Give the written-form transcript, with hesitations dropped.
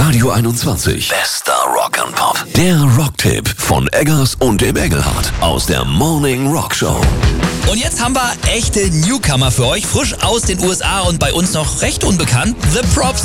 Radio 21. Bester Rock'n'Pop. Der Rocktipp von Eggers und dem Engelhardt aus der Morning Rock Show. Und jetzt haben wir echte Newcomer für euch, frisch aus den USA und bei uns noch recht unbekannt. The Props.